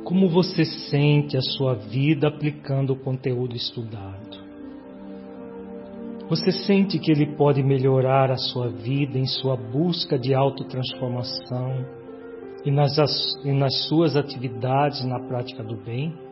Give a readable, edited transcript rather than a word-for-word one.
Como você sente a sua vida aplicando o conteúdo estudado? Você sente que ele pode melhorar a sua vida em sua busca de autotransformação e nas suas atividades na prática do bem?